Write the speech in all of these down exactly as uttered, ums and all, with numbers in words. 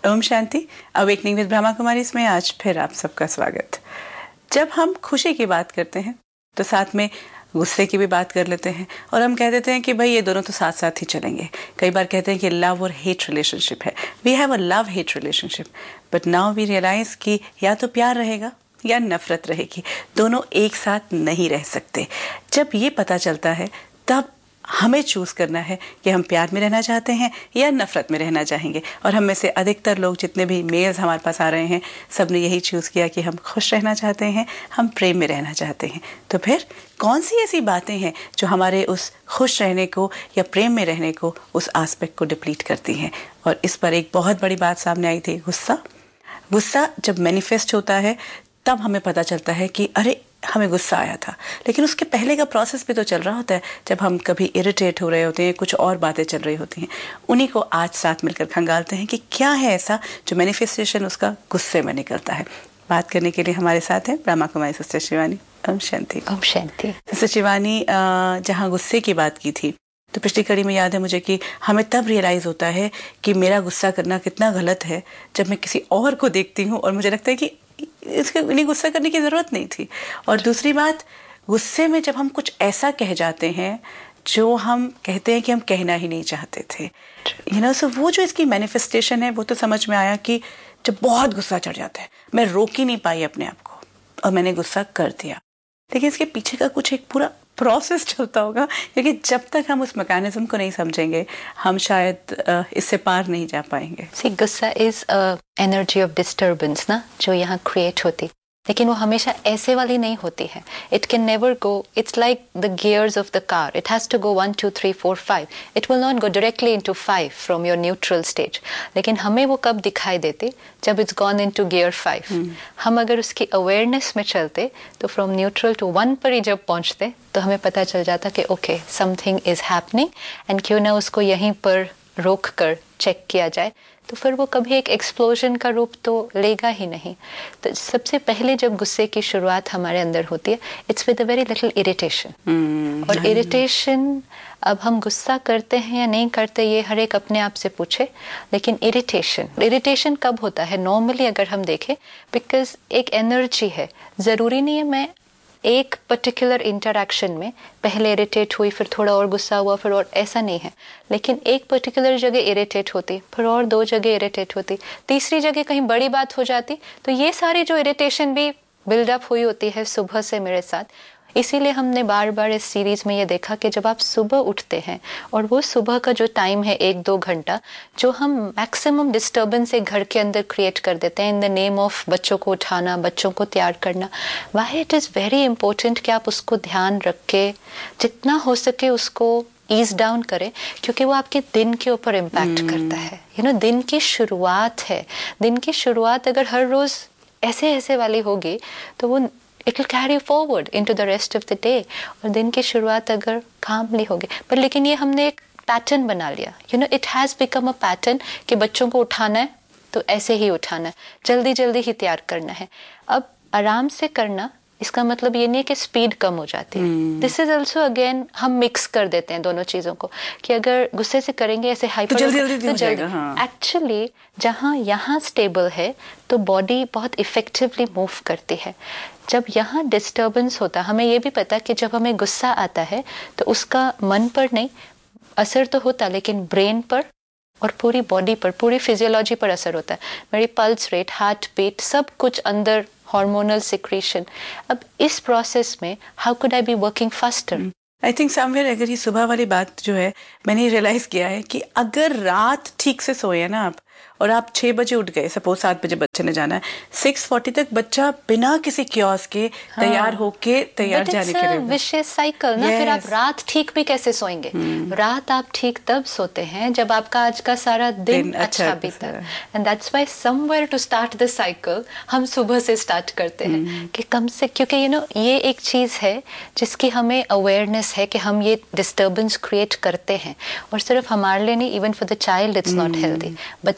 Om Shanti. Awakening with Brahma Kumari इसमें आज फिर आप सबका स्वागत। जब हम खुशी की बात करते हैं तो साथ में गुस्से की भी बात कर लेते हैं और हम कह देते हैं कि भाई ये दोनों तो साथ साथ ही चलेंगे। कई बार कहते हैं कि लव और हेट रिलेशनशिप है, we have a love hate relationship, but now we realise कि या तो प्यार रहेगा या नफरत रहेगी, दोनों एक साथ नहीं रह सकते। जब ये पता चलता है तब हमें चूज़ करना है कि हम प्यार में रहना चाहते हैं या नफ़रत में रहना चाहेंगे। और हम में से अधिकतर लोग, जितने भी मेल्स हमारे पास आ रहे हैं, सब ने यही चूज़ किया कि हम खुश रहना चाहते हैं, हम प्रेम में रहना चाहते हैं। तो फिर कौन सी ऐसी बातें हैं जो हमारे उस खुश रहने को या प्रेम में रहने को, उस आस्पेक्ट को डिप्लीट करती हैं? और इस पर एक बहुत बड़ी बात सामने आई थी, गुस्सा। गुस्सा जब मैनिफेस्ट होता है तब हमें पता चलता है कि अरे हमें गुस्सा आया था, लेकिन उसके पहले का प्रोसेस भी तो चल रहा होता है। जब हम कभी इरिटेट हो रहे होते हैं, कुछ और बातें चल रही होती हैं, उन्हीं को आज साथ मिलकर खंगालते हैं कि क्या है ऐसा जो मैनिफेस्टेशन उसका गुस्से में निकलता है। बात करने के लिए हमारे साथ है ब्रह्मा कुमारी सिस्टर शिवानी। ओम शांति। ओम शांति। सिस्टर शिवानी, जहाँ गुस्से की बात की थी तो पिछली कड़ी में याद है मुझे कि हमें तब रियलाइज़ होता है कि मेरा गुस्सा करना कितना गलत है जब मैं किसी और को देखती हूँ और मुझे लगता है कि इसके इन्हें गुस्सा करने की ज़रूरत नहीं थी। और दूसरी बात, गुस्से में जब हम कुछ ऐसा कह जाते हैं जो हम कहते हैं कि हम कहना ही नहीं चाहते थे, यू नो, सो वो जो इसकी मैनिफेस्टेशन है वो तो समझ में आया कि जब बहुत गुस्सा चढ़ जाता है, मैं रोक ही नहीं पाई अपने आप को और मैंने गुस्सा कर दिया। लेकिन इसके पीछे का कुछ एक पूरा प्रोसेस चलता होगा, क्योंकि जब तक हम उस मैकेनिज्म को नहीं समझेंगे हम शायद इससे पार नहीं जा पाएंगे। सी, गुस्सा इज एनर्जी ऑफ डिस्टर्बेंस ना, जो यहाँ क्रिएट होती, लेकिन वो हमेशा ऐसे वाली नहीं होती है। It can never go, it's like the gears of the car, it has to go one two three four five, it will not go directly into five from your neutral stage. लेकिन हमें वो कब दिखाई देती? जब it's gone into gear five. hmm. हम अगर उसकी अवेयरनेस में चलते तो फ्रॉम न्यूट्रल टू वन पर ही जब पहुंचते तो हमें पता चल जाता कि okay, something is happening, and क्यों ना उसको यहीं पर रोक कर चेक किया जाए, तो फिर वो कभी एक एक्सप्लोजन का रूप तो लेगा ही नहीं। तो सबसे पहले जब गुस्से की शुरुआत हमारे अंदर होती है, it's with a very little irritation. और इरिटेशन, अब हम गुस्सा करते हैं या नहीं करते ये हर एक अपने आप से पूछे, लेकिन इरिटेशन इरिटेशन कब होता है? नॉर्मली अगर हम देखें, बिकॉज एक एनर्जी है, ज़रूरी नहीं है मैं एक पर्टिकुलर इंटरैक्शन में पहले इरिटेट हुई फिर थोड़ा और गुस्सा हुआ फिर और, ऐसा नहीं है। लेकिन एक पर्टिकुलर जगह इरिटेट होती, फिर और दो जगह इरिटेट होती, तीसरी जगह कहीं बड़ी बात हो जाती, तो ये सारी जो इरिटेशन भी बिल्डअप हुई होती है सुबह से मेरे साथ। इसीलिए हमने बार बार इस सीरीज में ये देखा कि जब आप सुबह उठते हैं और वो सुबह का जो टाइम है एक दो घंटा, जो हम मैक्सिमम डिस्टर्बेंस एक घर के अंदर क्रिएट कर देते हैं इन द नेम ऑफ बच्चों को उठाना, बच्चों को तैयार करना, why it is very important कि आप उसको ध्यान रख के जितना हो सके उसको ईज डाउन करें, क्योंकि वो आपके दिन के ऊपर इम्पैक्ट hmm. करता है। यू नो, दिन की शुरुआत है, दिन की शुरुआत अगर हर रोज़ ऐसे ऐसे वाली होगी तो वो it will carry forward into the rest of the day. और दिन की शुरुआत अगर कामली होगी, पर लेकिन ये हमने एक पैटर्न बना लिया, you know, it has become a pattern कि बच्चों को उठाना है तो ऐसे ही उठाना है, जल्दी जल्दी ही तैयार करना है। अब आराम से करना, इसका मतलब ये नहीं है कि स्पीड कम हो जाती है। दिस इज ऑल्सो अगेन हम मिक्स कर देते हैं दोनों चीज़ों को कि अगर गुस्से से करेंगे ऐसे हाइपर तो जल्दी जल्दी तो जल्दी। एक्चुअली हाँ। जहाँ यहाँ स्टेबल है तो बॉडी बहुत इफेक्टिवली मूव करती है। जब यहाँ डिस्टर्बेंस होता, हमें ये भी पता कि जब हमें गुस्सा आता है तो उसका मन पर नहीं असर तो होता, लेकिन ब्रेन पर और पूरी बॉडी पर, पूरी फिजियोलॉजी पर असर होता है। मेरी पल्स रेट, हार्ट बीट, सब कुछ अंदर, हार्मोनल सिक्रीशन। अब इस प्रोसेस में how could I be working faster? I think somewhere, अगर ये सुबह वाली बात जो है, मैंने रियलाइज किया है कि अगर रात ठीक से सोए ना आप और आप छः बजे उठ गए, सपोज सात बजे बच्चे ने जाना है, सिक्स फोर्टी तक बच्चा बिना किसी क्योस के हाँ। तैयार होके तैयार जाने के लिए विशेष साइकिल ना। yes. फिर आप रात ठीक भी कैसे सोएंगे? hmm. रात आप ठीक तब सोते हैं जब आपका आज का सारा दिन, दिन अच्छा, अच्छा बीता, and that's why somewhere to start the cycle हम सुबह से स्टार्ट करते हैं hmm. कि कम से, क्योंकि यू नो ये एक चीज़ है जिसकी हमें अवेयरनेस है कि हम ये डिस्टर्बेंस क्रिएट करते हैं, और सिर्फ हमारे लिए नहीं, even for the child it's not healthy. बच्चा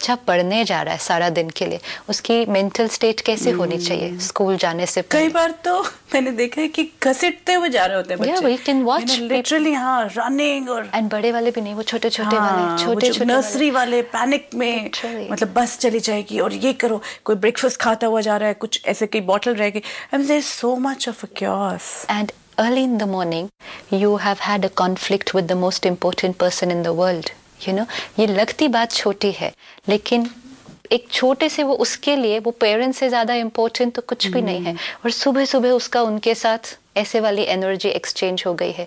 बच्चा पढ़ने जा रहा है सारा दिन के लिए, उसकी मेंटल स्टेट कैसे होनी चाहिए स्कूल जाने से पहले? कई बार तो मैंने देखा है कि घसीटते हुए जा रहे होते हैं बच्चे। Yeah, we can watch literally हाँ, रनिंग और एंड बड़े वाले भी नहीं, वो छोटे छोटे वाले, छोटे छोटे नर्सरी वाले पैनिक में, Literally. मतलब बस चली जाएगी और ये करो, कोई ब्रेकफास्ट खाता हुआ जा रहा है, कुछ ऐसे की बॉटल रहेगी, and there is so much of a chaos. And early in the morning you have had a conflict with the most important person in the world, you know. ये लगती बात छोटी है, लेकिन एक छोटे से वो, उसके लिए वो पेरेंट्स से ज्यादा इम्पोर्टेंट तो कुछ भी नहीं है, और सुबह सुबह उसका उनके साथ ऐसे वाली एनर्जी एक्सचेंज हो गई है.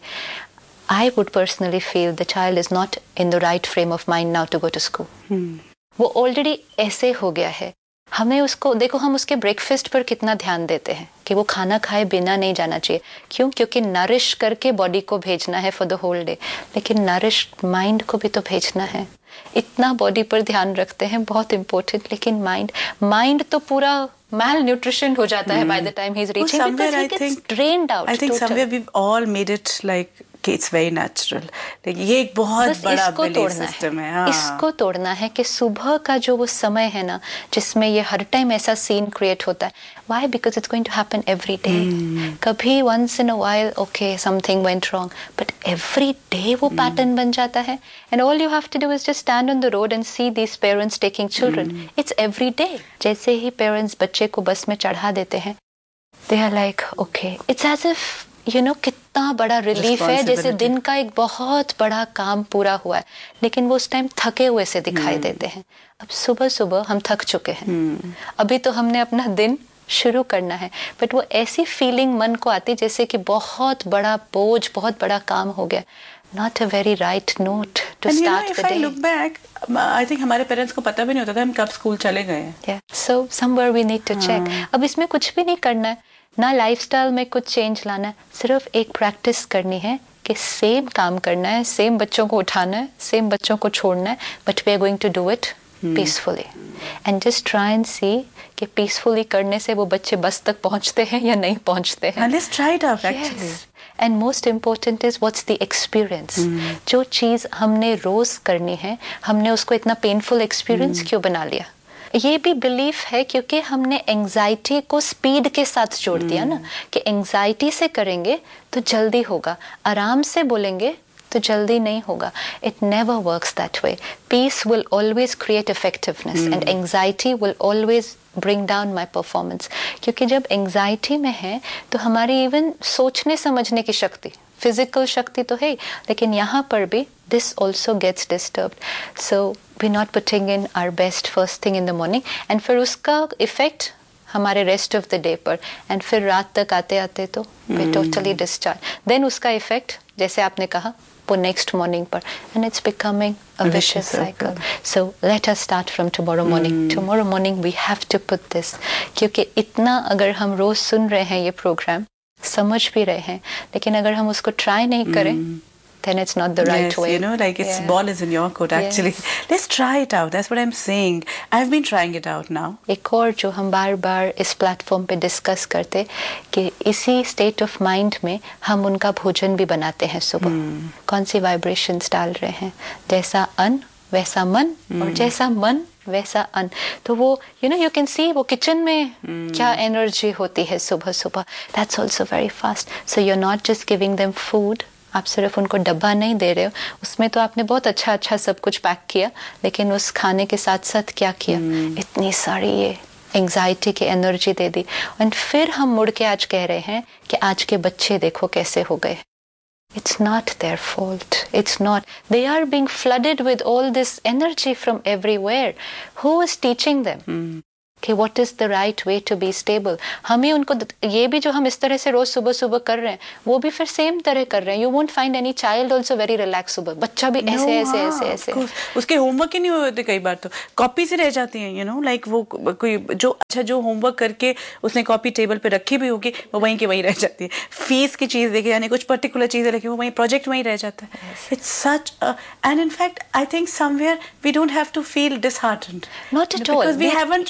I would personally feel the child is not in the right frame of mind now to go to school. वो ऑलरेडी ऐसे हो गया है. हमें उसको देखो, हम उसके ब्रेकफास्ट पर कितना ध्यान देते हैं कि वो खाना खाए बिना नहीं जाना चाहिए. क्यों? क्योंकि नरिश करके बॉडी को भेजना है फॉर द होल डे, लेकिन नरिश माइंड को भी तो भेजना है. इतना बॉडी पर ध्यान रखते हैं, बहुत इंपॉर्टेंट, लेकिन माइंड माइंड तो पूरा मैल न्यूट्रिशन हो जाता है by the time he is reaching, because he gets drained out. I think somewhere we all made it like कि इट्स वेरी नेचुरल. ये एक बहुत बड़ा बिलीफ सिस्टम है. हाँ. इसको तोड़ना है कि सुबह का जो वो समय है ना, जिसमें ये हर टाइम ऐसा सीन क्रिएट होता है. Why? Because it's going to happen every day. कभी once in a while okay something went wrong, but every day वो पैटर्न बन जाता है. And all you have to do is just stand on the road and see these parents taking children. It's every day. जैसे ही parents बच्चे को बस में चढ़ा देते हैं, they are like okay, it's as if you know कितना बड़ा रिलीफ है, जैसे दिन का एक बहुत बड़ा काम पूरा हुआ है, लेकिन वो उस टाइम थके हुए से दिखाई hmm. देते हैं. अब सुबह सुबह हम थक चुके हैं, hmm. अभी तो हमने अपना दिन शुरू करना है, बट वो ऐसी फीलिंग मन को आती जैसे कि बहुत बड़ा बोझ, बहुत बड़ा काम हो गया. Not a very right note to and start you know, if the day. I look back, I think हमारे पेरेंट्स को पता भी नहीं होता था हम कब स्कूल चले गए हैं. Yeah. So somewhere we need to check. अब इसमें कुछ भी नहीं करना है, ना लाइफस्टाइल में कुछ चेंज लाना है, सिर्फ एक प्रैक्टिस करनी है कि सेम काम करना है, सेम बच्चों को उठाना है, सेम बच्चों को छोड़ना है, but we are going to do it peacefully. And just try and सी कि पीसफुली करने से वो बच्चे बस तक पहुंचते हैं या नहीं पहुंचते हैं. Let's try it out actually. And most important is what's the experience. जो चीज़ हमने रोज करनी है, हमने उसको इतना पेनफुल एक्सपीरियंस mm. क्यों बना लिया? ये भी बिलीफ है क्योंकि हमने एंजाइटी को स्पीड के साथ जोड़ दिया hmm. ना, कि एंजाइटी से करेंगे तो जल्दी होगा, आराम से बोलेंगे तो जल्दी नहीं होगा. It never works that way. Piece will always create effectiveness and anxiety will always bring down my performance. क्योंकि जब एंजाइटी में है तो हमारी इवन सोचने समझने की शक्ति, फिजिकल शक्ति तो है, लेकिन यहाँ पर भी this also gets disturbed. So we not putting in our best first thing in the morning, and फिर उसका इफेक्ट हमारे रेस्ट ऑफ द डे पर, एंड फिर रात तक आते आते तो वी टोटली डिस्चार्ज. देन उसका इफेक्ट जैसे आपने कहा वो नेक्स्ट मॉर्निंग पर, and it's becoming a vicious cycle. So let us start from tomorrow morning. Tomorrow morning we have to put this, क्योंकि इतना अगर हम रोज सुन रहे हैं ये प्रोग्राम, समझ भी रहे हैं, लेकिन अगर हम उसको ट्राई नहीं करें mm. then it's not the right yes, way. You know, like it's yeah. ball is in your court actually. Yes. Let's try it out. That's what I'm saying. I've been trying it out now. एक और जो हम बार बार इस platform पे discuss करते कि इसी state of mind में हम उनका भोजन भी बनाते हैं सुबह. hmm. कौन सी वाइब्रेशंस डाल रहे हैं, जैसा अन्न वैसा मन, hmm. और जैसा मन वैसा अन्न. तो वो you know you can see वो किचन में hmm. क्या एनर्जी होती है सुबह सुबह. That's also very fast. So you are not just giving them food, आप सिर्फ उनको डब्बा नहीं दे रहे हो, उसमें तो आपने बहुत अच्छा अच्छा सब कुछ पैक किया, लेकिन उस खाने के साथ साथ क्या किया, hmm. इतनी सारी ये एंजाइटी की एनर्जी दे दी. एंड फिर हम मुड़ के आज कह रहे हैं कि आज के बच्चे देखो कैसे हो गए. It's not their fault. It's not. They are being flooded with all this energy from everywhere. Who is teaching them? Hmm. कि what is the right way to be stable. हमें उनको ये भी जो हम इस तरह से रोज सुबह सुबह कर रहे हैं, वो भी फिर सेम तरह कर रहे हैं. You won't find any child also very relaxed सुबह. बच्चा भी ऐसे no, ऐसे हाँ, ऐसे ऐसे उसके होमवर्क ही नहीं होते, कई बार तो कॉपी से रह जाती हैं. यू नो लाइक वो कोई जो अच्छा जो होमवर्क करके उसने कॉपी टेबल पे रखी भी होगी, वो वहीं की वहीं रह जाती है. फीस की चीज देखे, यानी कुछ पर्टिकुलर चीजें रखी, वो वहीं प्रोजेक्ट वहीं रह जाता है. It's such and in fact I think somewhere we don't have to feel disheartened. Not at all. Because we haven't we had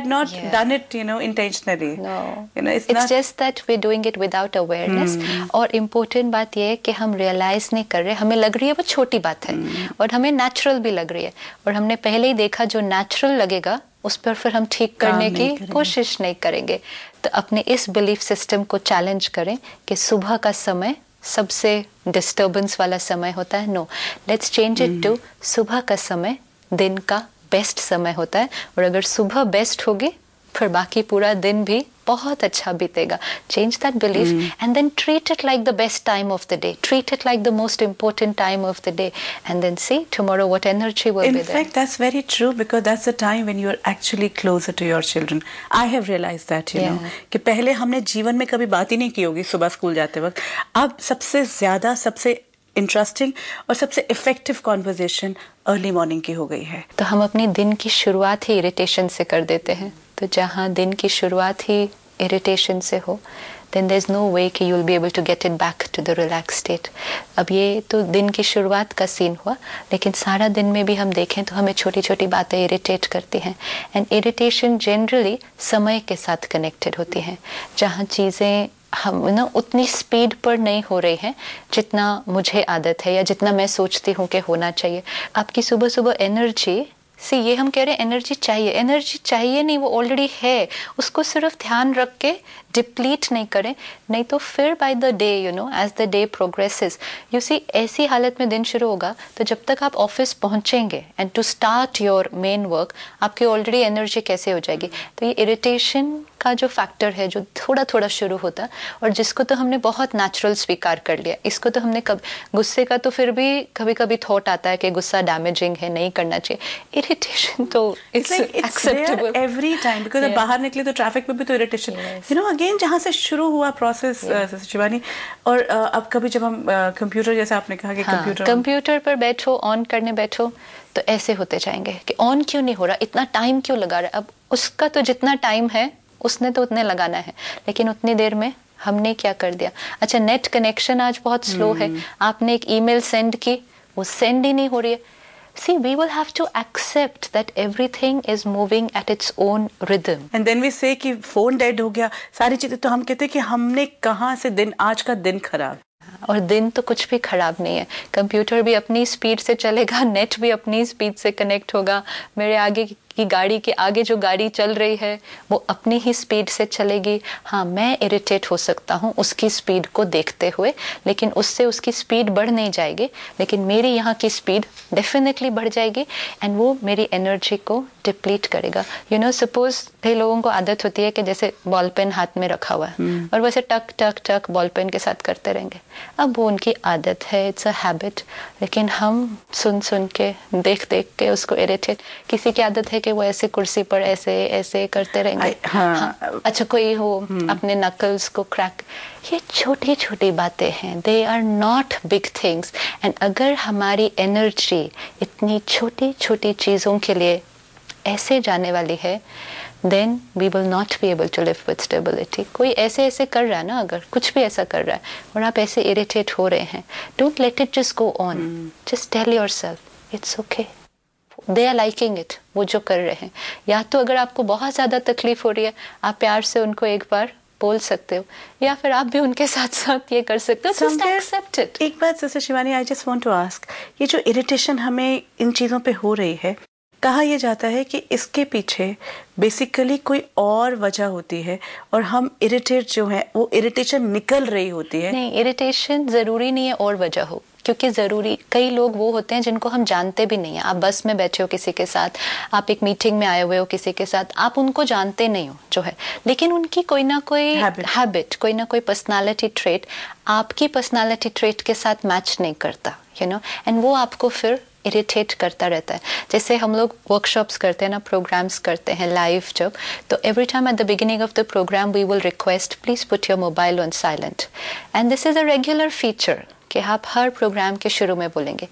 had not Yeah. done it, you know, intentionally. No. You know, it's, It's not. just that we're doing it without awareness. Hmm. और important बात ये है कि हम realize नहीं कर रहे, हमें लग रही है वो छोटी बात है और हमें natural भी लग रही है और हमने पहले ही देखा जो natural लगेगा उस पर फिर हम ठीक करने काम की नहीं करेंगे। कोशिश नहीं करेंगे। तो अपने इस बिलीफ सिस्टम को चैलेंज करें कि सुबह का समय सबसे डिस्टर्बेंस वाला समय होता है। No, let's change it to सुबह का समय दिन का बेस्ट समय होता है और अगर सुबह बेस्ट होगी फिर बाकी पूरा दिन भी बहुत अच्छा बीतेगा। Change that belief and then treat it like the best time of the day, treat it like the most important time of the day and then see tomorrow what energy will be In there. fact, that's very true because that's the time when you are actually closer to your children. I have realized that, you Yeah. know, कि पहले हमने जीवन में कभी बात ही नहीं की होगी सुबह स्कूल जाते वक्त। अब सबसे ज्यादा, सबसे इंटरेस्टिंग और सबसे इफेक्टिव कॉन्वर्जेशन अर्ली मॉर्निंग की हो गई है। तो हम अपनी दिन की शुरुआत ही इरिटेशन से कर देते हैं। तो जहाँ दिन की शुरुआत ही इरिटेशन से हो then there's no way कि you'll be able to get it back to the relaxed state. अब ये तो दिन की शुरुआत का सीन हुआ, लेकिन सारा दिन में भी हम देखें तो हमें छोटी छोटी बातें इरिटेट करती हैं एंड इरिटेशन जनरली समय के साथ कनेक्टेड होती हैं, जहाँ चीज़ें हम ना उतनी स्पीड पर नहीं हो रही हैं जितना मुझे आदत है या जितना मैं सोचती हूँ कि होना चाहिए। आपकी सुबह सुबह एनर्जी सी, ये हम कह रहे हैं एनर्जी चाहिए, एनर्जी चाहिए नहीं, वो ऑलरेडी है, उसको सिर्फ ध्यान रख के डिप्लीट नहीं करें, नहीं तो फिर by the day you know as the day progresses you see ऐसी हालत में दिन शुरू होगा तो जब तक आप ऑफिस पहुंचेंगे and to start your main work आपकी ऑलरेडी एनर्जी कैसे हो जाएगी। तो ये इरिटेशन का जो फैक्टर है जो थोड़ा थोड़ा शुरू होता और जिसको तो हमने बहुत नेचुरल स्वीकार कर लिया, इसको तो हमने कब गुस्से का तो फिर भी कभी कभी थॉट आता है कि गुस्सा डैमेजिंग है, नहीं करना चाहिए। इरिटेशन तो it's acceptable every time because अब बाहर निकले तो ट्रैफिक में भी तो इरिटेशन, यू नो, अगेन जहाँ से शुरू हुआ प्रोसेस शिवानी। और uh, अब कभी जब हम कंप्यूटर uh, जैसे आपने कहा कि कंप्यूटर कंप्यूटर पर बैठो, ऑन करने बैठो तो ऐसे होते जाएंगे कि ऑन क्यों नहीं हो रहा, इतना टाइम क्यों लगा रहा है। अब उसका तो जितना टाइम है उसने तो उतने लगाना है, लेकिन उतनी देर में हमने क्या कर दिया। अच्छा, नेट कनेक्शन आज बहुत स्लो है, आपने एक ईमेल सेंड की, वो सेंड ही नहीं हो रही है। See, we will have to accept that everything is moving at its own rhythm. And then we say कि फोन डेड हो गया, सारी चीजें, तो हम कहते हैं कि हमने कहाँ से दिन, आज का दिन खराब। और दिन तो कुछ भी खराब नहीं है, कंप्यूटर भी अपनी स्पीड से चलेगा, नेट भी अपनी स्पीड से कनेक्ट होगा, मेरे आगे की गाड़ी के आगे जो गाड़ी चल रही है वो अपनी ही स्पीड से चलेगी। हाँ, मैं इरिटेट हो सकता हूँ उसकी स्पीड को देखते हुए, लेकिन उससे उसकी स्पीड बढ़ नहीं जाएगी, लेकिन मेरी यहाँ की स्पीड डेफिनेटली बढ़ जाएगी एंड वो मेरी एनर्जी को डिप्लीट करेगा। यू नो, सपोज कई लोगों को आदत होती है कि जैसे बॉल पेन हाथ में रखा हुआ है और वैसे टक टक टक बॉल पेन के साथ करते रहेंगे। अब वो उनकी आदत है, इट्स अ हैबिट, लेकिन हम सुन सुन के देख देख के उसको इरिटेट। किसी की आदत है कि वो ऐसे कुर्सी पर ऐसे ऐसे करते रहेंगे। हाँ, हाँ, अच्छा कोई हो अपने नकल्स को क्रैक, ये छोटी छोटी बातें हैं, they are not big things. And अगर हमारी एनर्जी इतनी छोटी छोटी चीज़ों के लिए ऐसे जाने वाली है, then we will not be able to live with stability. कोई ऐसे ऐसे कर रहा है ना, अगर कुछ भी ऐसा कर रहा है और आप ऐसे इरिटेट हो रहे हैं, don't let it just go on. Hmm. Just tell yourself it's okay. They are liking it. वो जो कर रहे हैं, या तो अगर आपको बहुत ज्यादा तकलीफ हो रही है आप प्यार से उनको एक बार बोल सकते हो, या फिर आप भी उनके साथ साथ ये कर सकते हो, just accept it. एक बात sister Shivani, I just want to ask, ये जो इरिटेशन हमें इन चीजों पे हो रही है, कहा यह जाता है कि इसके पीछे बेसिकली कोई और वजह होती है और हम इरिटेट जो है वो इरिटेशन निकल रही होती है। नहीं, इरिटेशन जरूरी नहीं है और वजह हो, क्योंकि जरूरी कई लोग वो होते हैं जिनको हम जानते भी नहीं है। आप बस में बैठे हो किसी के साथ, आप एक मीटिंग में आए हुए हो किसी के साथ, आप उनको जानते नहीं हो जो है, लेकिन उनकी कोई ना कोई हैबिट, कोई ना कोई पर्सनालिटी ट्रेट आपकी पर्सनालिटी ट्रेट के साथ मैच नहीं करता, यू नो, एंड वो आपको फिर इरिटेट करता रहता है। जैसे हम लोग वर्कशॉप्स करते हैं ना, प्रोग्राम्स करते हैं लाइव जब, तो every time at the beginning of the programme we will request please put your mobile on silent, and this is a regular feature कि आप हर प्रोग्राम के शुरू में बोलेंगे।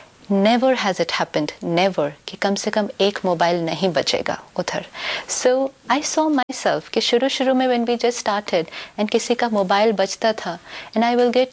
Never has it happened, never, कि कम से कम एक मोबाइल नहीं बचेगा उधर। सो आई सॉ माई सेल्फ कि शुरू शुरू में when we just started and किसी का मोबाइल बजता था एंड आई विल गेट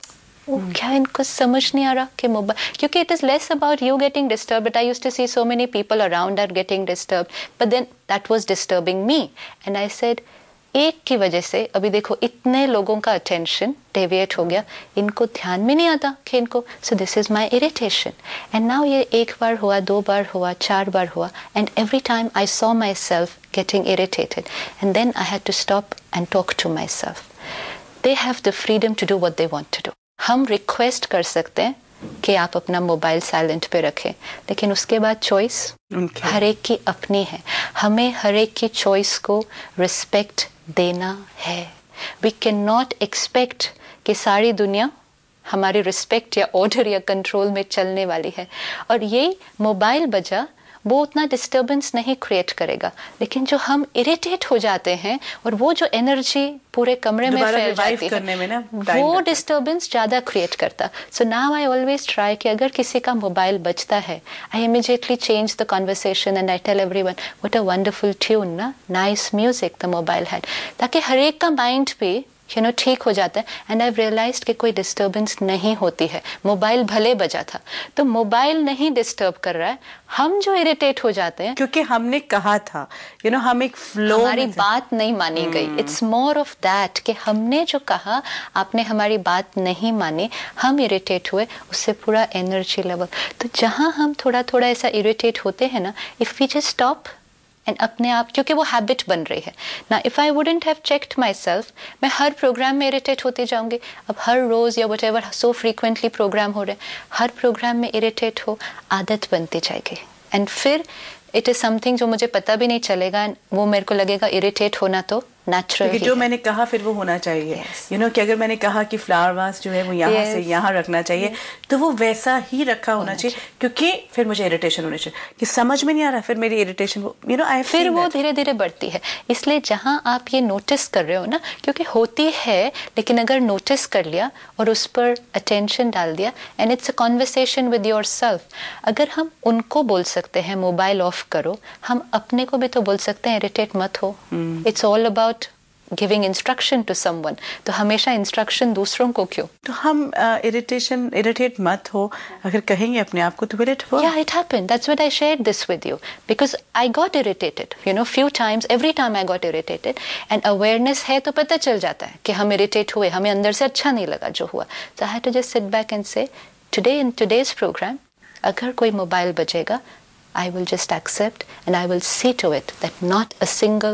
वो क्या इनको समझ नहीं आ रहा कि मोबाइल, क्योंकि it is less about you getting disturb, but I used to C so many people around are getting disturb, but then that was disturbing me and I said एक की वजह से अभी देखो इतने लोगों का अटेंशन डेविएट हो गया, इनको ध्यान में नहीं आता कि इनको, so this is my irritation. And now ये एक बार हुआ, दो बार हुआ, चार बार हुआ, and every time I saw my self getting irritated and then I had to stop and talk to my self. They have the freedom to do what they want to do. हम request कर सकते हैं कि आप अपना mobile silent पे रखें, लेकिन उसके बाद चॉइस हर एक की अपनी है। हमें हर एक की चॉइस को रिस्पेक्ट देना है। वी कैन नॉट एक्सपेक्ट कि सारी दुनिया हमारी रिस्पेक्ट या ऑर्डर या कंट्रोल में चलने वाली है। और ये मोबाइल बजा वो उतना डिस्टर्बेंस नहीं क्रिएट करेगा, लेकिन जो हम इरिटेट हो जाते हैं और वो जो एनर्जी पूरे कमरे में फैल जाती है में ना, वो डिस्टर्बेंस ज़्यादा क्रिएट करता। So now I always try कि अगर किसी का मोबाइल बजता है, I immediately change the conversation and I tell everyone what a wonderful tune, ना nice music the mobile had, ताकि हर एक का माइंड भी यू नो ठीक हो जाता है। एंड आई रियलाइज्ड कि कोई डिस्टर्बेंस नहीं होती है। मोबाइल भले बजा था तो मोबाइल नहीं डिस्टर्ब कर रहा है, हम जो इरिटेट हो जाते हैं क्योंकि हमने कहा था, यू you नो know, हम एक फ्लो, हमारी बात नहीं मानी hmm. गई। इट्स मोर ऑफ दैट कि हमने जो कहा, आपने हमारी बात नहीं मानी, हम इरिटेट हुए, उससे पूरा एनर्जी लेवल। तो जहां हम थोड़ा थोड़ा ऐसा इरिटेट होते हैं ना, if we just stop and अपने आप, क्योंकि वो हैबिट बन रही है ना। If I wouldn't have checked my self, मैं हर प्रोग्राम में इरिटेट होती जाऊंगी। अब हर रोज या what ever so frequently programme हो रहे हैं, हर प्रोग्राम में इरिटेट हो, आदत बनती जाएगी। एंड फिर इट इज समथिंग जो मुझे पता भी नहीं चलेगा, वो मेरे को लगेगा इरिटेट होना तो नेचुरल, जो मैंने कहा फिर वो होना चाहिए। You yes. No you know, कि अगर मैंने कहा कि फ्लावर वास जो है वो यहाँ yes. से यहाँ रखना चाहिए, yes. तो वो वैसा ही रखा होना चाहिए, क्योंकि फिर मुझे इरिटेशन होनी चाहिए कि समझ में नहीं आ रहा, फिर मेरी इरिटेशन यू नो आई फिर वो धीरे धीरे बढ़ती है। इसलिए जहाँ आप ये नोटिस कर रहे हो ना, क्योंकि होती है, लेकिन अगर नोटिस कर लिया और उस पर अटेंशन डाल दिया, and it's a conversation with your self. अगर हम उनको बोल सकते हैं मोबाइल ऑफ करो, हम अपने को भी तो बोल सकते हैं इरिटेट मत हो। It's all about giving instruction to someone. तो हमेशा इंस्ट्रक्शन दूसरों को क्यों? तो हम इरिटेशन uh, इरिटेट मत हो अगर कहेंगे अपने आप को, तो will it work? Yeah, it happened. That's what I shared this with you, because I got irritated, you know, few times, every time I got irritated, and awareness है तो पता चल जाता है कि हम irritate हुए, हमें अंदर से अच्छा नहीं लगा जो हुआ। So I had to just sit back and say, today in today's program, अगर कोई मोबाइल बजेगा, I will just accept and I will see to it that not a single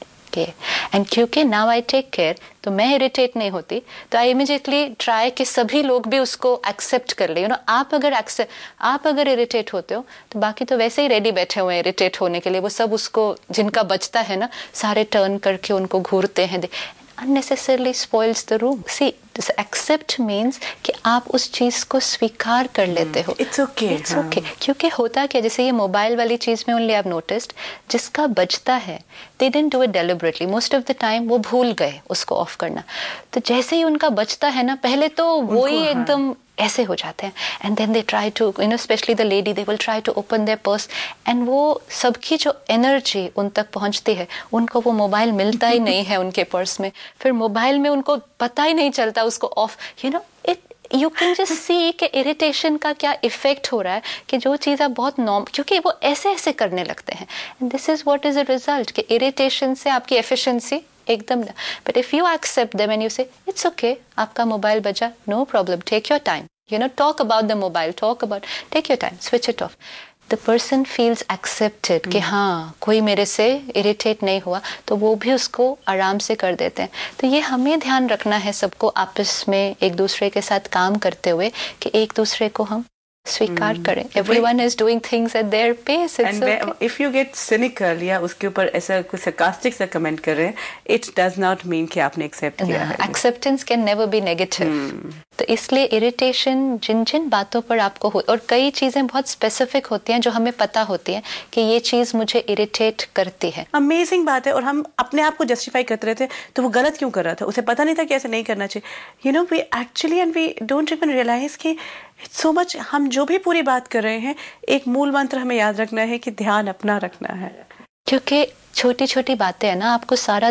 and क्योंकि नाउ आई टेक केयर, तो मैं irritate नहीं होती, तो I immediately try कि सभी लोग भी उसको एक्सेप्ट कर ले। यू नो, आप अगर एक्सेप्ट आप अगर इरिटेट होते हो तो बाकी तो वैसे ही रेडी बैठे हुए हैं इरिटेट होने के लिए। वो सब उसको, जिनका बचता है ना, सारे टर्न करके उनको घूरते हैं, unnecessarily spoils the room. See, this accept means कि आप उस चीज को स्वीकार कर लेते हो। It's okay. It's okay. क्योंकि होता क्या, जैसे ये मोबाइल वाली चीज में only I've noticed, जिसका बचता है, they didn't do it deliberately. Most of the time वो भूल गए उसको ऑफ करना। तो जैसे ही उनका बचता है ना, पहले तो वो ही एकदम ऐसे हो जाते हैं, and then they try to, you know, specially the lady, they will try to open there purse, and वो सबकी जो एनर्जी उन तक पहुंचती है, उनको वो मोबाइल मिलता ही नहीं है उनके पर्स में। फिर मोबाइल में उनको पता ही नहीं चलता उसको of, you know, it you can just see कि इरिटेशन का क्या इफेक्ट हो रहा है, कि जो चीज़ आप बहुत नॉर्म, क्योंकि वो ऐसे ऐसे करने लगते हैं, and this is what is a result कि इरिटेशन से आपकी एफिशिएंसी एकदम ना। But if you accept them and you से इट्स ओके, आपका मोबाइल बजा, no problem, take your time, you know, talk about the mobile, talk about, take your time, switch it of, the person feels accepted कि हाँ कोई मेरे से irritate नहीं हुआ, तो वो भी उसको आराम से कर देते हैं। तो ये हमें ध्यान रखना है सबको, आपस में एक दूसरे के साथ काम करते हुए, कि एक दूसरे को हम स्वीकार hmm. करें। Everyone is doing things at their pace. It's and okay. if you get cynical या उसके ऊपर ऐसा कुछ sarcastic सा comment कर रहे हैं, it does not mean कि आपने accept किया है। Acceptance can never be negative. hmm. तो इसलिए irritation जिन जिन बातों पर आपको हो, और कई चीजें बहुत specific होती हैं जो हमें पता होती हैं कि ये चीज मुझे irritate करती है। Amazing बात है, और हम अपने आप को justify करते रहते हैं, तो वो गलत क्यों कर रहा था, उसे पता नहीं था कि ऐसे नहीं करना चाहिए। You know, we actually and we don't even realize कि सो so मच हम जो भी पूरी बात कर रहे हैं, एक मूल मंत्र हमें याद रखना है कि ध्यान अपना रखना है, क्योंकि छोटी छोटी बातें है ना, आपको सारा